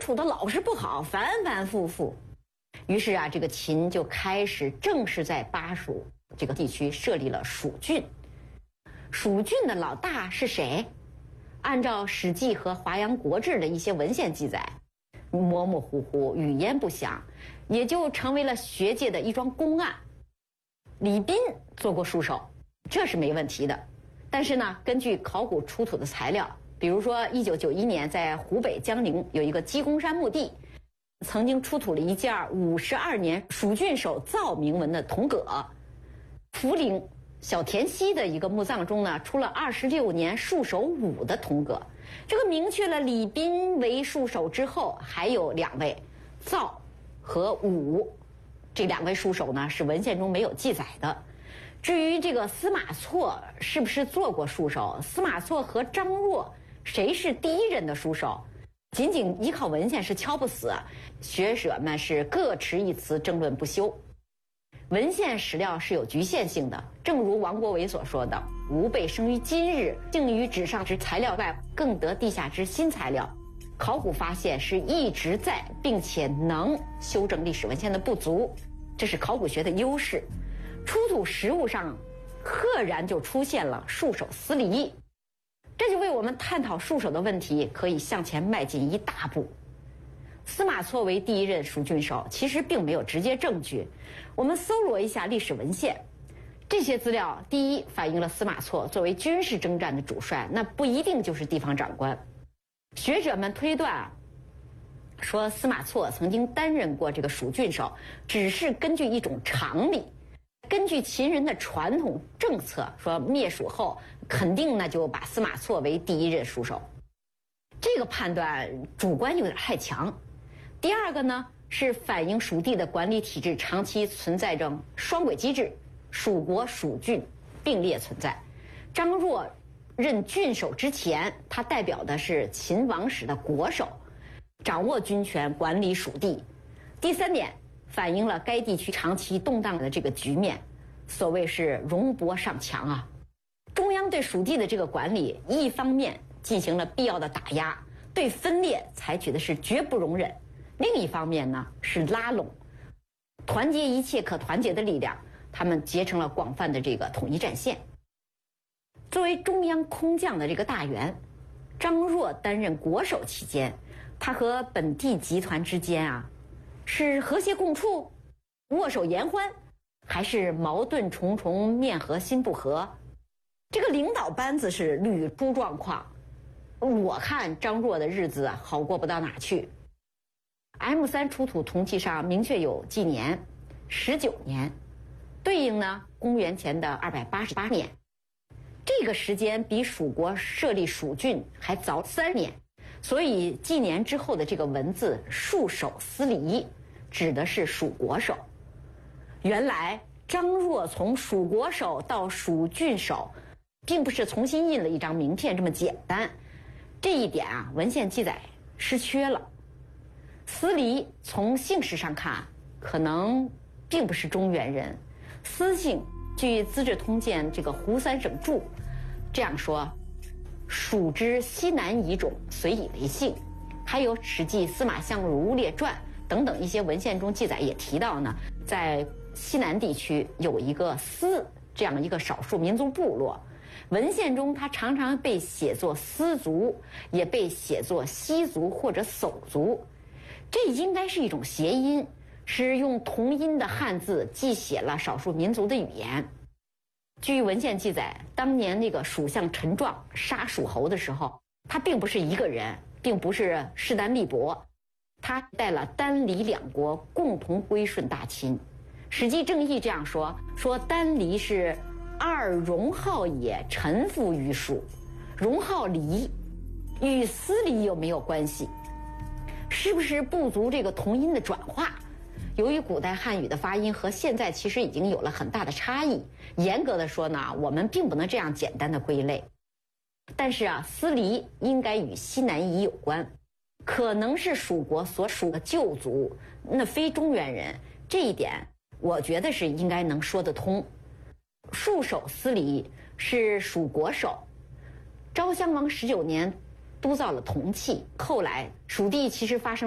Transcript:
处的老是不好，反反复复。于是啊，这个秦就开始正式在巴蜀这个地区设立了蜀郡。蜀郡的老大是谁？按照《史记》和《华阳国志》的一些文献记载，模模糊糊，语焉不详，也就成为了学界的一桩公案。李斌做过戍守，这是没问题的。但是呢，根据考古出土的材料，比如说1991年在湖北江陵有一个鸡公山墓地，曾经出土了一件52年蜀郡守造铭文的铜戈。涪陵小田溪的一个墓葬中呢，出了26年戍守武的铜戈。这个明确了李斌为戍守之后，还有2位造和武，这2位戍守呢是文献中没有记载的。至于这个司马错是不是做过戍守，司马错和张若谁是第一任的戍守，仅仅依靠文献是敲不死，学者们是各持一词，争论不休。文献史料是有局限性的，正如王国维所说的，吾辈生于今日，竟于纸上之材料外，更得地下之新材料。考古发现是一直在，并且能修正历史文献的不足，这是考古学的优势。出土实物上赫然就出现了戍守司礼，这就为我们探讨戍守的问题可以向前迈进一大步。司马错为第一任蜀郡守，其实并没有直接证据。我们搜罗一下历史文献，这些资料第一反映了司马错作为军事征战的主帅，那不一定就是地方长官。学者们推断说司马错曾经担任过这个蜀郡守，只是根据一种常理，根据秦人的传统政策，说灭蜀后肯定那就把司马错为第一任戍守。这个判断主观有点太强。第二个呢，是反映蜀地的管理体制长期存在着双轨机制，蜀国蜀郡并列存在。张若任郡守之前，他代表的是秦王室的国守，掌握军权，管理蜀地。第3点，反映了该地区长期动荡的这个局面，所谓是戎伯上强啊。中央对蜀地的这个管理，一方面进行了必要的打压，对分裂采取的是绝不容忍；另一方面呢，是拉拢，团结一切可团结的力量，他们结成了广泛的这个统一战线。作为中央空降的这个大员，张若担任国守期间，他和本地集团之间是和谐共处、握手言欢，还是矛盾重重、面和心不和？这个领导班子是屡出状况，我看张若的日子好过不到哪去。M3出土铜器上明确有纪年19年，对应呢公元前的288年，这个时间比蜀国设立蜀郡还早3年，所以纪年之后的这个文字戍守司礼指的是蜀国守。原来张若从蜀国守到蜀郡守，并不是重新印了一张名片这么简单，这一点文献记载失缺了。司礼从姓氏上看，可能并不是中原人。司姓据《资治通鉴》这个胡三省注这样说：蜀之西南夷种，遂以为姓。还有《史记·司马相如列传》等等一些文献中记载也提到呢，在西南地区有一个司这样一个少数民族部落，文献中它常常被写作司族，也被写作西族或者叟族。这应该是一种谐音，是用同音的汉字记写了少数民族的语言。据文献记载，当年那个蜀相陈壮杀蜀侯的时候，他并不是一个人，并不是势单力薄，他带了单黎2国共同归顺大秦。《史记正义》这样说：单黎是2戎号也，臣服于蜀。戎号黎与司礼有没有关系？是不是部族这个同音的转化？由于古代汉语的发音和现在其实已经有了很大的差异，严格的说呢，我们并不能这样简单的归类。但是司礼应该与西南夷有关，可能是蜀国所属的旧族，那非中原人，这一点我觉得是应该能说得通。戍守司礼是蜀国守，昭襄王19年督造了铜器，后来蜀地其实发生